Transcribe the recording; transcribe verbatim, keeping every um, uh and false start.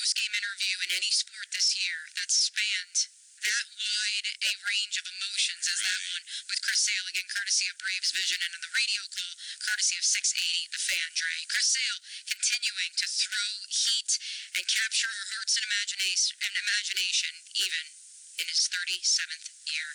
post-game interview in any sport this year that spanned that wide a range of emotions as that one with Chris Sale, again courtesy of Braves Vision, and in the radio call courtesy of six eighty The Fan. Dre, Chris Sale continuing to throw heat and capture our hearts and imagination, and imagination even in his thirty-seventh year.